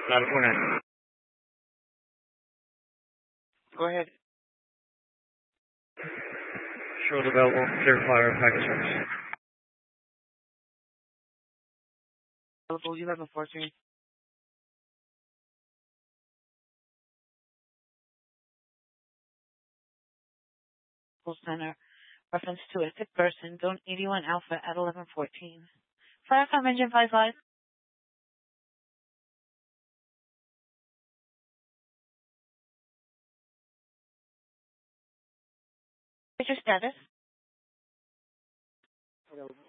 949. Go ahead. Short available, clear fire, package service. Available 1114. Center. Reference to a sick person, Zone 81 Alpha at 1114. Firecom engine 55. What's your status?